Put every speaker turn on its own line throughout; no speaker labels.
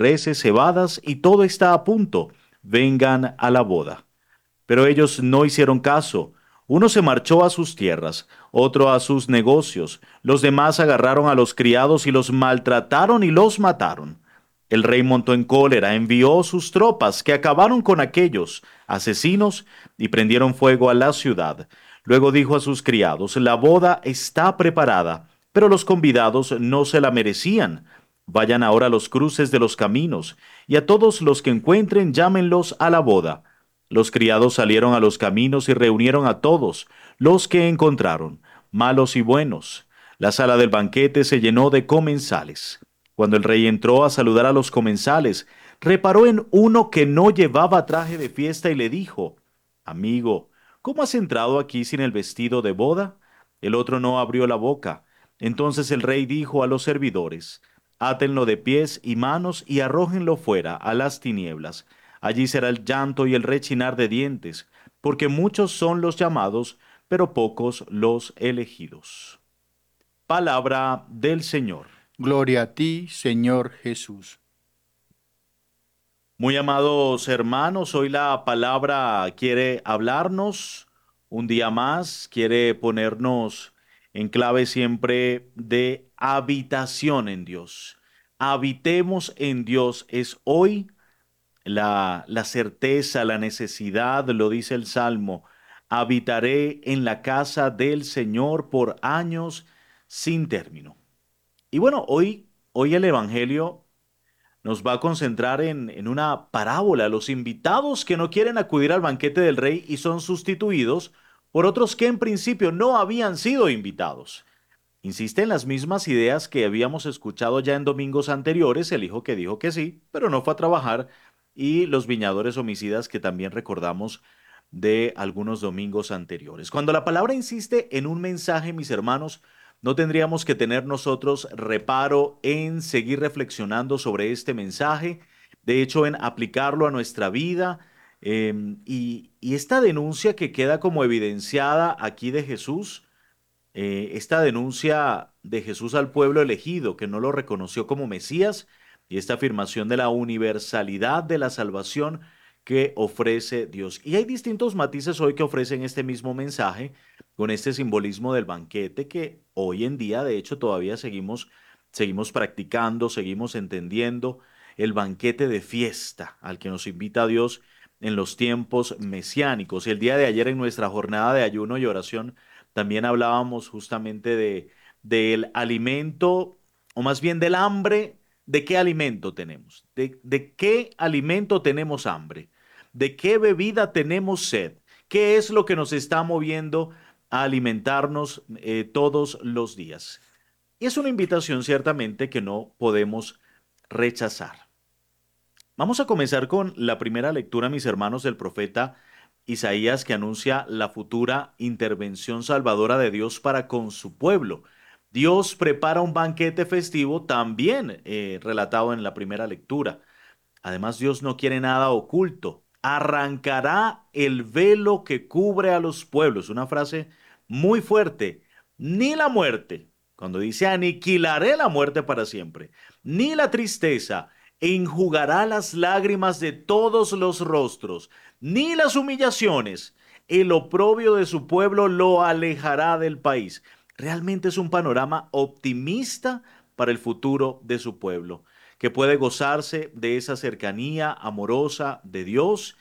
cipreses, cebadas, y todo está a punto. Vengan a la boda. Pero ellos no hicieron caso. Uno se marchó a sus tierras, otro a sus negocios. Los demás agarraron a los criados y los maltrataron y los mataron. El rey montó en cólera, envió sus tropas, que acabaron con aquellos asesinos y prendieron fuego a la ciudad. Luego dijo a sus criados: la boda está preparada, pero los convidados no se la merecían. Vayan ahora a los cruces de los caminos, y a todos los que encuentren llámenlos a la boda. Los criados salieron a los caminos y reunieron a todos los que encontraron, malos y buenos. La sala del banquete se llenó de comensales. Cuando el rey entró a saludar a los comensales, reparó en uno que no llevaba traje de fiesta y le dijo: amigo, ¿cómo has entrado aquí sin el vestido de boda? El otro no abrió la boca. Entonces el rey dijo a los servidores: átenlo de pies y manos y arrójenlo fuera a las tinieblas. Allí será el llanto y el rechinar de dientes, porque muchos son los llamados, pero pocos los elegidos. Palabra del Señor.
Gloria a ti, Señor Jesús.
Muy amados hermanos, hoy la palabra quiere hablarnos un día más, quiere ponernos en clave siempre de habitación en Dios. Habitemos en Dios es hoy la certeza, la necesidad, lo dice el Salmo: habitaré en la casa del Señor por años sin término. Y bueno, hoy el Evangelio nos va a concentrar en una parábola: los invitados que no quieren acudir al banquete del rey y son sustituidos por otros que en principio no habían sido invitados. Insiste en las mismas ideas que habíamos escuchado ya en domingos anteriores: el hijo que dijo que sí, pero no fue a trabajar, y los viñadores homicidas que también recordamos de algunos domingos anteriores. Cuando la palabra insiste en un mensaje, mis hermanos, no tendríamos que tener nosotros reparo en seguir reflexionando sobre este mensaje, de hecho en aplicarlo a nuestra vida. Y esta denuncia que queda como evidenciada aquí de Jesús, esta denuncia de Jesús al pueblo elegido que no lo reconoció como Mesías, y esta afirmación de la universalidad de la salvación que ofrece Dios. Y hay distintos matices hoy que ofrecen este mismo mensaje con este simbolismo del banquete que hoy en día de hecho todavía seguimos practicando, seguimos entendiendo el banquete de fiesta al que nos invita Dios en los tiempos mesiánicos. Y el día de ayer en nuestra jornada de ayuno y oración también hablábamos justamente del alimento, o más bien del hambre. ¿De qué alimento tenemos? ¿De qué alimento tenemos hambre? ¿De qué bebida tenemos sed? ¿Qué es lo que nos está moviendo a alimentarnos todos los días? Y es una invitación ciertamente que no podemos rechazar. Vamos a comenzar con la primera lectura, mis hermanos, del profeta Isaías, que anuncia la futura intervención salvadora de Dios para con su pueblo. Dios prepara un banquete festivo también relatado en la primera lectura. Además, Dios no quiere nada oculto. Arrancará el velo que cubre a los pueblos. Una frase muy fuerte. Ni la muerte, cuando dice aniquilaré la muerte para siempre, ni la tristeza enjugará las lágrimas de todos los rostros, ni las humillaciones. El oprobio de su pueblo lo alejará del país. Realmente es un panorama optimista para el futuro de su pueblo, que puede gozarse de esa cercanía amorosa de Dios.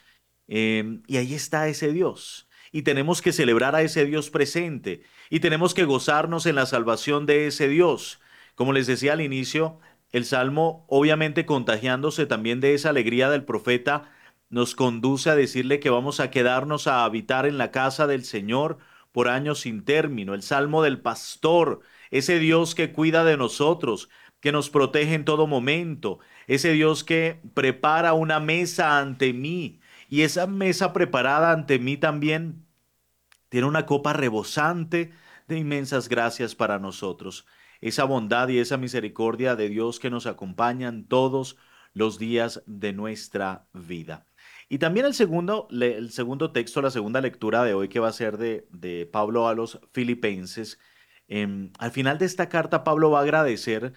Y ahí está ese Dios. Y tenemos que celebrar a ese Dios presente. Y tenemos que gozarnos en la salvación de ese Dios. Como les decía al inicio, el Salmo, obviamente contagiándose también de esa alegría del profeta, nos conduce a decirle que vamos a quedarnos a habitar en la casa del Señor por años sin término. El Salmo del pastor, ese Dios que cuida de nosotros, que nos protege en todo momento, ese Dios que prepara una mesa ante mí, y esa mesa preparada ante mí también tiene una copa rebosante de inmensas gracias para nosotros. Esa bondad y esa misericordia de Dios que nos acompañan todos los días de nuestra vida. Y también el segundo texto, la segunda lectura de hoy, que va a ser de Pablo a los Filipenses. Al final de esta carta, Pablo va a agradecer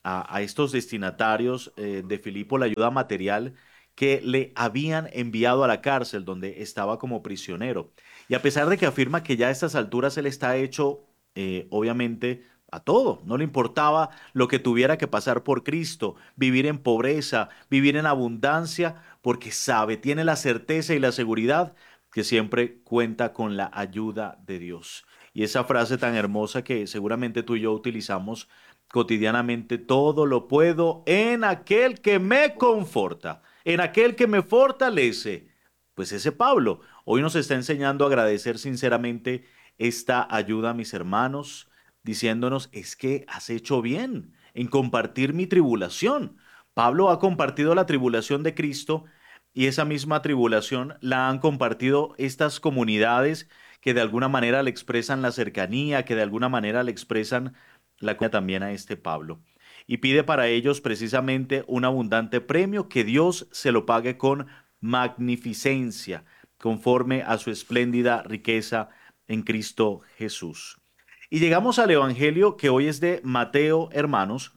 a estos destinatarios de Filipo la ayuda material que le habían enviado a la cárcel donde estaba como prisionero. Y a pesar de que afirma que ya a estas alturas él está hecho, obviamente, a todo, no le importaba lo que tuviera que pasar por Cristo, vivir en pobreza, vivir en abundancia, porque sabe, tiene la certeza y la seguridad que siempre cuenta con la ayuda de Dios. Y esa frase tan hermosa que seguramente tú y yo utilizamos cotidianamente, todo lo puedo en aquel que me conforta, en aquel que me fortalece. Pues ese Pablo hoy nos está enseñando a agradecer sinceramente esta ayuda a mis hermanos, diciéndonos, es que has hecho bien en compartir mi tribulación. Pablo ha compartido la tribulación de Cristo y esa misma tribulación la han compartido estas comunidades que de alguna manera le expresan la cercanía, que de alguna manera le expresan la comunidad también a este Pablo. Y pide para ellos precisamente un abundante premio, que Dios se lo pague con magnificencia, conforme a su espléndida riqueza en Cristo Jesús. Y llegamos al Evangelio que hoy es de Mateo, hermanos,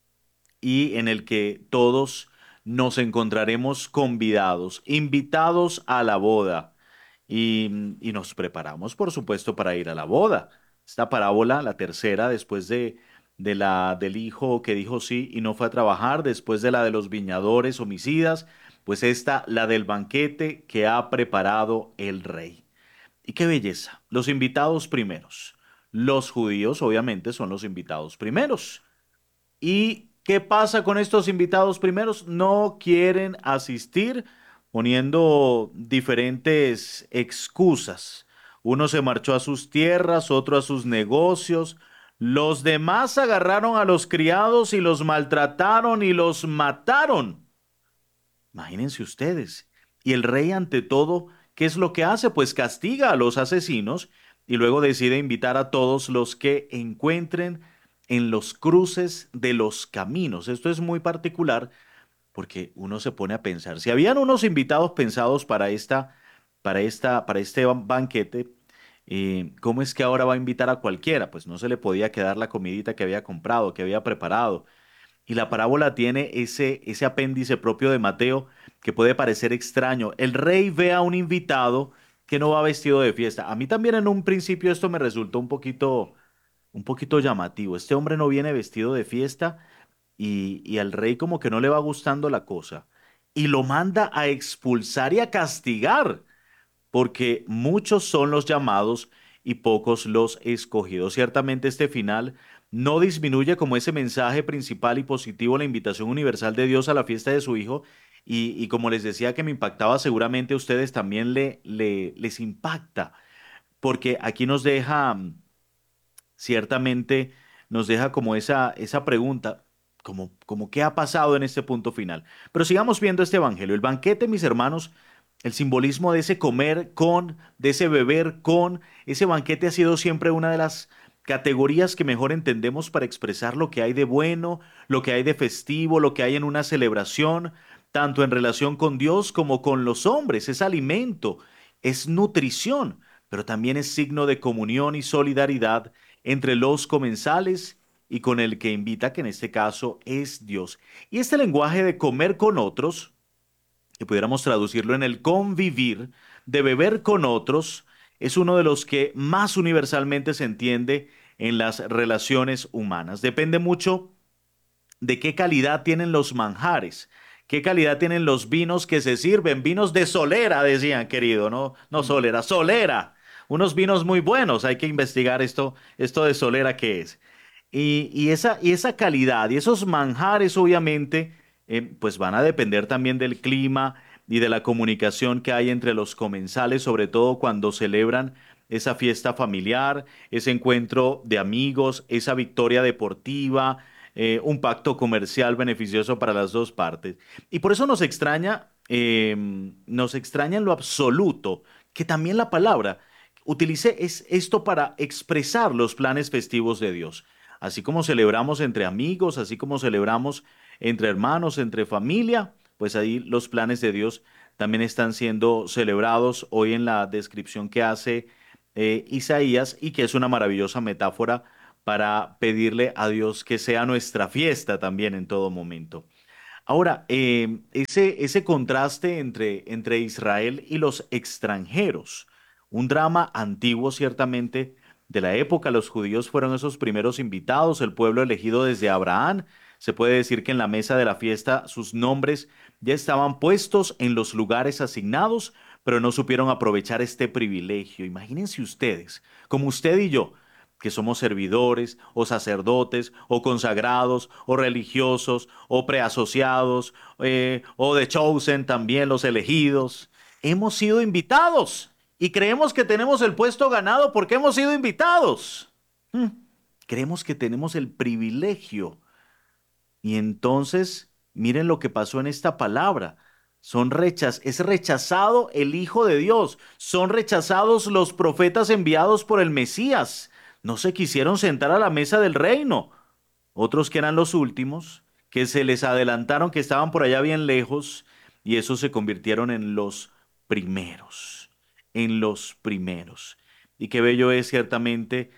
y en el que todos nos encontraremos convidados, invitados a la boda. Y nos preparamos, por supuesto, para ir a la boda. Esta parábola, la tercera, después de la del hijo que dijo sí y no fue a trabajar, después de la de los viñadores homicidas, pues esta, la del banquete que ha preparado el rey. Y qué belleza, los invitados primeros. Los judíos, obviamente, son los invitados primeros. ¿Y qué pasa con estos invitados primeros? No quieren asistir poniendo diferentes excusas. Uno se marchó a sus tierras, otro a sus negocios. Los demás agarraron a los criados y los maltrataron y los mataron. Imagínense ustedes. Y el rey, ante todo, ¿qué es lo que hace? Pues castiga a los asesinos y luego decide invitar a todos los que encuentren en los cruces de los caminos. Esto es muy particular porque uno se pone a pensar, si habían unos invitados pensados para este banquete, ¿cómo es que ahora va a invitar a cualquiera? Pues no se le podía quedar la comidita que había comprado, que había preparado. Y la parábola tiene ese apéndice propio de Mateo que puede parecer extraño. El rey ve a un invitado que no va vestido de fiesta. A mí también en un principio esto me resultó un poquito llamativo. Este hombre no viene vestido de fiesta y al rey como que no le va gustando la cosa. Y lo manda a expulsar y a castigar porque muchos son los llamados y pocos los escogidos. Ciertamente este final no disminuye como ese mensaje principal y positivo, la invitación universal de Dios a la fiesta de su Hijo, y como les decía que me impactaba, seguramente a ustedes también les impacta, porque aquí nos deja, ciertamente, nos deja como esa pregunta. Como qué ha pasado en este punto final. Pero sigamos viendo este evangelio. El banquete, mis hermanos, el simbolismo de ese comer con, de ese beber con, ese banquete ha sido siempre una de las categorías que mejor entendemos para expresar lo que hay de bueno, lo que hay de festivo, lo que hay en una celebración, tanto en relación con Dios como con los hombres. Es alimento, es nutrición, pero también es signo de comunión y solidaridad entre los comensales y con el que invita, que en este caso es Dios. Y este lenguaje de comer con otros, que pudiéramos traducirlo en el convivir, de beber con otros, es uno de los que más universalmente se entiende en las relaciones humanas. Depende mucho de qué calidad tienen los manjares, qué calidad tienen los vinos que se sirven, vinos de solera, decían, querido, no solera, solera. Unos vinos muy buenos, hay que investigar esto de solera qué es. Y esa calidad y esos manjares, obviamente, pues van a depender también del clima y de la comunicación que hay entre los comensales, sobre todo cuando celebran esa fiesta familiar, ese encuentro de amigos, esa victoria deportiva, un pacto comercial beneficioso para las dos partes. Y por eso nos extraña en lo absoluto que también la palabra utilice esto para expresar los planes festivos de Dios. Así como celebramos entre amigos, así como celebramos entre hermanos, entre familia, pues ahí los planes de Dios también están siendo celebrados hoy en la descripción que hace Isaías y que es una maravillosa metáfora para pedirle a Dios que sea nuestra fiesta también en todo momento. Ahora, ese contraste entre Israel y los extranjeros, un drama antiguo ciertamente de la época, los judíos fueron esos primeros invitados, el pueblo elegido desde Abraham. Se puede decir que en la mesa de la fiesta sus nombres ya estaban puestos en los lugares asignados, pero no supieron aprovechar este privilegio. Imagínense ustedes, como usted y yo, que somos servidores o sacerdotes o consagrados o religiosos o preasociados o de chosen también los elegidos. Hemos sido invitados y creemos que tenemos el puesto ganado porque hemos sido invitados. Hmm. Creemos que tenemos el privilegio y entonces miren lo que pasó en esta palabra. Es rechazado el Hijo de Dios. Son rechazados los profetas enviados por el Mesías. No se quisieron sentar a la mesa del reino. Otros que eran los últimos, que se les adelantaron, que estaban por allá bien lejos, y esos se convirtieron en los primeros, en los primeros. Y qué bello es ciertamente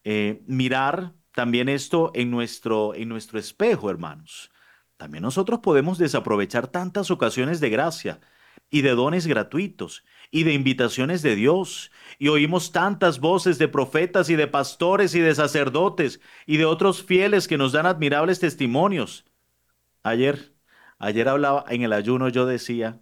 mirar también esto en nuestro espejo, hermanos. También nosotros podemos desaprovechar tantas ocasiones de gracia y de dones gratuitos y de invitaciones de Dios. Y oímos tantas voces de profetas y de pastores y de sacerdotes y de otros fieles que nos dan admirables testimonios. Ayer, ayer hablaba en el ayuno, yo decía,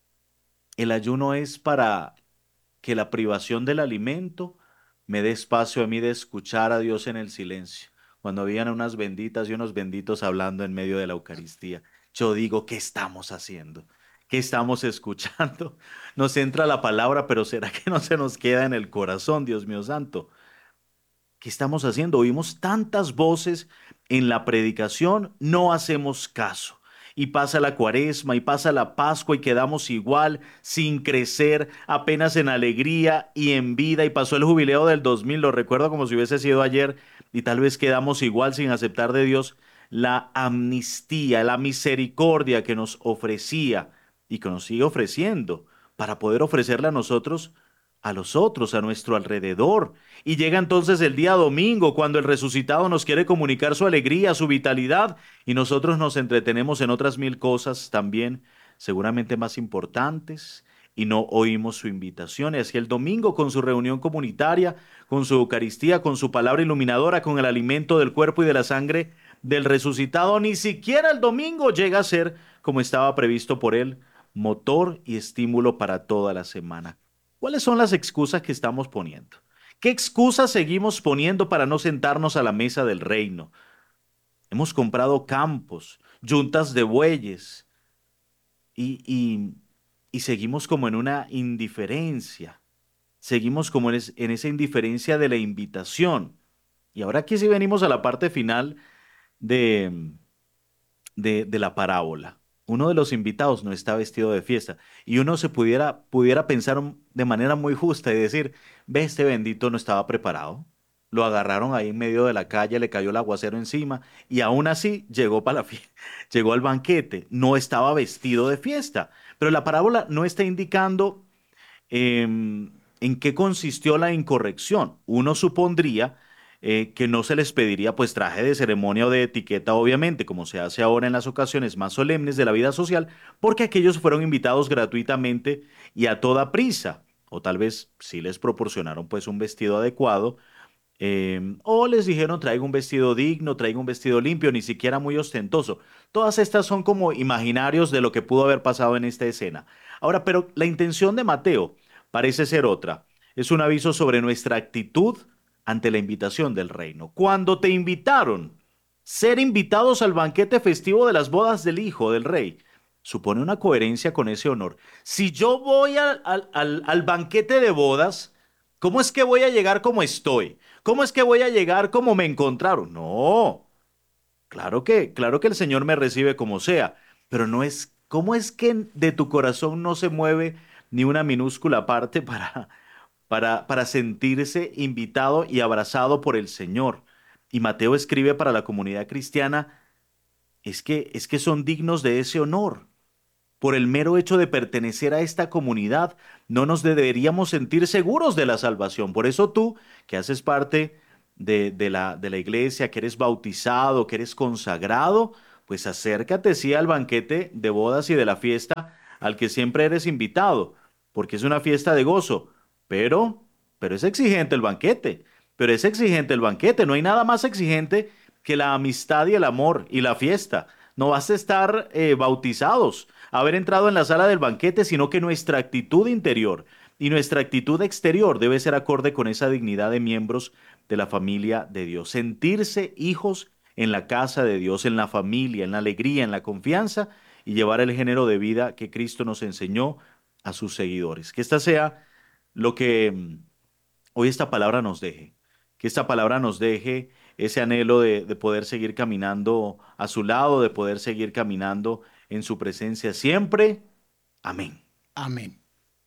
el ayuno es para que la privación del alimento me dé espacio a mí de escuchar a Dios en el silencio. Cuando habían unas benditas y unos benditos hablando en medio de la Eucaristía, yo digo, ¿qué estamos haciendo? ¿Qué estamos escuchando? Nos entra la palabra, pero ¿será que no se nos queda en el corazón, Dios mío santo? ¿Qué estamos haciendo? Oímos tantas voces en la predicación, no hacemos caso. Y pasa la cuaresma y pasa la Pascua y quedamos igual, sin crecer, apenas en alegría y en vida. Y pasó el jubileo del 2000, lo recuerdo como si hubiese sido ayer, y tal vez quedamos igual sin aceptar de Dios la amnistía, la misericordia que nos ofrecía y que nos sigue ofreciendo para poder ofrecerla a nosotros, a los otros, a nuestro alrededor. Y llega entonces el día domingo, cuando el resucitado nos quiere comunicar su alegría, su vitalidad, y nosotros nos entretenemos en otras mil cosas también, seguramente más importantes, y no oímos su invitación. Y así el domingo, con su reunión comunitaria, con su Eucaristía, con su palabra iluminadora, con el alimento del cuerpo y de la sangre del resucitado, ni siquiera el domingo llega a ser, como estaba previsto por él, motor y estímulo para toda la semana. ¿Cuáles son las excusas que estamos poniendo? ¿Qué excusas seguimos poniendo para no sentarnos a la mesa del reino? Hemos comprado campos, yuntas de bueyes y, y- y seguimos como en una indiferencia. Seguimos como en esa indiferencia de la invitación. Y ahora aquí sí venimos a la parte final de, de la parábola. Uno de los invitados no está vestido de fiesta y uno pudiera pensar de manera muy justa y decir, ve, este bendito no estaba preparado. Lo agarraron ahí en medio de la calle, le cayó el aguacero encima y aún así llegó para llegó al banquete. No estaba vestido de fiesta. Pero la parábola no está indicando en qué consistió la incorrección. Uno supondría que no se les pediría pues traje de ceremonia o de etiqueta, obviamente, como se hace ahora en las ocasiones más solemnes de la vida social, porque aquellos fueron invitados gratuitamente y a toda prisa. O tal vez sí les proporcionaron pues un vestido adecuado, o les dijeron traiga un vestido digno, traiga un vestido limpio, ni siquiera muy ostentoso. Todas estas son como imaginarios de lo que pudo haber pasado en esta escena. Ahora, pero la intención de Mateo parece ser otra. Es un aviso sobre nuestra actitud ante la invitación del reino. Cuando te invitaron, ser invitados al banquete festivo de las bodas del hijo del rey supone una coherencia con ese honor. Si yo voy al banquete de bodas, ¿cómo es que voy a llegar como estoy? ¿Cómo es que voy a llegar como me encontraron? No, claro que el Señor me recibe como sea, pero no es, ¿cómo es que de tu corazón no se mueve ni una minúscula parte para sentirse invitado y abrazado por el Señor? Y Mateo escribe para la comunidad cristiana, es que son dignos de ese honor. Por el mero hecho de pertenecer a esta comunidad, no nos deberíamos sentir seguros de la salvación. Por eso tú, que haces parte de la iglesia, que eres bautizado, que eres consagrado, pues acércate sí al banquete de bodas y de la fiesta al que siempre eres invitado, porque es una fiesta de gozo, pero, pero es exigente el banquete, pero es exigente el banquete, no hay nada más exigente que la amistad y el amor y la fiesta. No vas a estar bautizados, haber entrado en la sala del banquete, sino que nuestra actitud interior y nuestra actitud exterior debe ser acorde con esa dignidad de miembros de la familia de Dios. Sentirse hijos en la casa de Dios, en la familia, en la alegría, en la confianza y llevar el género de vida que Cristo nos enseñó a sus seguidores. Que esta sea lo que hoy esta palabra nos deje. Que esta palabra nos deje ese anhelo de poder seguir caminando a su lado, de poder seguir caminando en su presencia siempre. Amén.
Amén.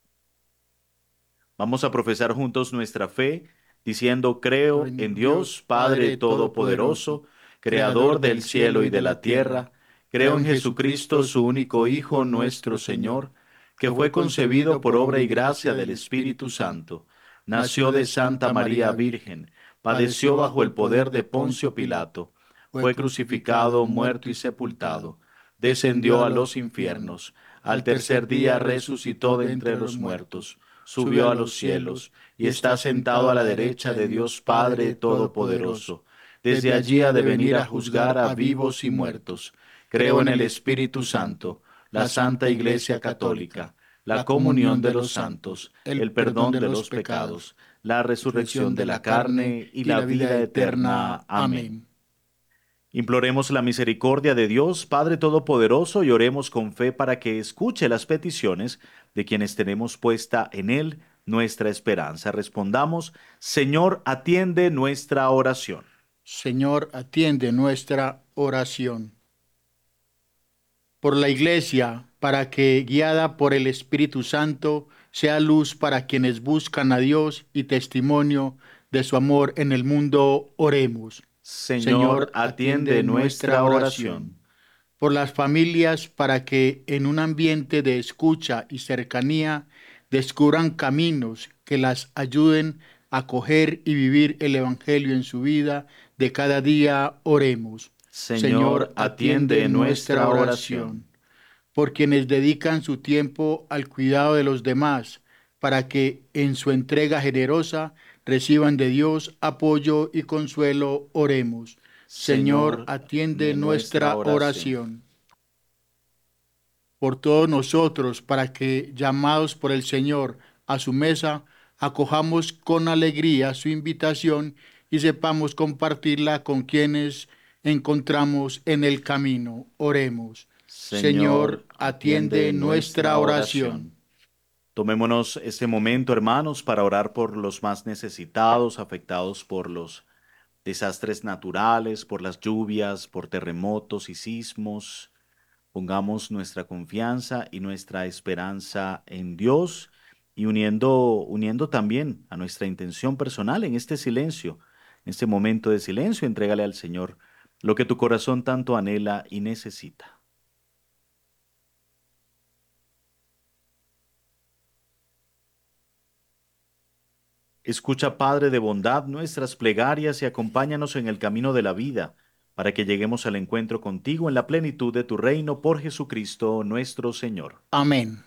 Vamos a profesar juntos nuestra fe, diciendo, creo en
En
Dios,
Dios
Padre
Padre Todopoderoso,
Todopoderoso, Creador
Creador
del
del
cielo
cielo
y
y
de
de
la
la tierra.
tierra. Creo
Creo
en
en
Jesucristo,
Jesucristo,
su
su
único
único
Hijo,
Hijo,
nuestro
nuestro Señor,
Señor, que
que
fue
fue
concebido
concebido
por
por
obra
obra
y
y
gracia
gracia
del
del
Espíritu
Espíritu Santo.
Santo. Nació
Nació
de
de
Santa
Santa
María
María Virgen,
Virgen, padeció
padeció
bajo
bajo
el
el
poder
poder
de
de
Poncio
Poncio
Pilato,
Pilato, fue
fue
crucificado,
crucificado, muerto
muerto
y
y sepultado.
sepultado.
Descendió
Descendió
a
a
los
los
infiernos.
infiernos. Al
Al
tercer
tercer
día
día
resucitó
resucitó
de
de
entre
entre los
los muertos,
muertos. Subió
subió
a
a
los
los
cielos
cielos y
y
está
está
sentado
sentado
a
a
la
la
derecha
derecha
de
de
Dios
Dios
Padre
Padre Todopoderoso.
Todopoderoso. Desde
Desde
allí
allí
ha
ha
de
de
venir
venir
a
a
juzgar
juzgar
a
a
vivos
vivos
y
y
muertos.
muertos.
Creo
Creo
en
en
el
el
Espíritu
Espíritu
Santo,
Santo,
la
la
Santa
Santa
Iglesia
Iglesia Católica,
Católica, la
la
comunión
comunión
de
de
los
los santos,
santos,
el
el
perdón
perdón
de
de
los
los
pecados,
pecados, la
resurrección
resurrección de
de
la
la carne
carne y
y
la
la vida
vida eterna.
eterna.
Amén.
Amén.
Imploremos la misericordia de Dios, Padre Todopoderoso, y oremos con fe para que escuche las peticiones de quienes tenemos puesta en Él nuestra esperanza. Respondamos, Señor, atiende nuestra oración.
Señor, atiende nuestra oración. Por la Iglesia, para que, guiada por el Espíritu Santo, sea luz para quienes buscan a Dios y testimonio de su amor en el mundo, oremos.
Señor,
Señor,
atiende
atiende nuestra
nuestra
oración.
oración.
Por las familias, para que en un ambiente de escucha y cercanía descubran caminos que las ayuden a acoger y vivir el Evangelio en su vida de cada día, oremos.
Señor,
Señor, atiende
atiende
nuestra
nuestra oración.
oración. Por quienes dedican su tiempo al cuidado de los demás, para que en su entrega generosa reciban de Dios apoyo y consuelo, oremos. Señor,
Señor,
atiende
atiende nuestra
nuestra
oración.
oración. Por todos nosotros, para que, llamados por el Señor a su mesa, acojamos con alegría su invitación y sepamos compartirla con quienes encontramos en el camino. Oremos. Señor,
Señor,
atiende
atiende
nuestra
nuestra
oración.
oración. Tomémonos este momento, hermanos, para orar por los más necesitados, afectados por los desastres naturales, por las lluvias, por terremotos y sismos. Pongamos nuestra confianza y nuestra esperanza en Dios y uniendo también a nuestra intención personal en este silencio, en este momento de silencio, entrégale al Señor lo que tu corazón tanto anhela y necesita. Escucha, Padre de bondad, nuestras plegarias y acompáñanos en el camino de la vida, para que lleguemos al encuentro contigo en la plenitud de tu reino por Jesucristo nuestro Señor.
Amén.